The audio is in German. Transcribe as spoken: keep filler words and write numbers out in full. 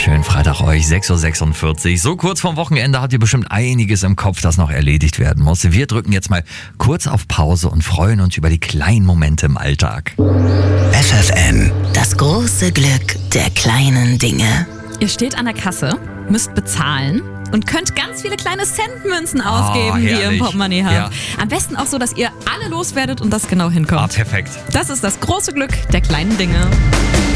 Schönen Freitag euch, sechs Uhr sechsundvierzig. So kurz vorm Wochenende habt ihr bestimmt einiges im Kopf, das noch erledigt werden muss. Wir drücken jetzt mal kurz auf Pause und freuen uns über die kleinen Momente im Alltag. F F M. Das große Glück der kleinen Dinge. Ihr steht an der Kasse, müsst bezahlen und könnt ganz viele kleine Centmünzen ausgeben, die ihr im Portemonnaie habt. Ja. Am besten auch so, dass ihr alle loswerdet und das genau hinkommt. Ah, perfekt. Das ist das große Glück der kleinen Dinge.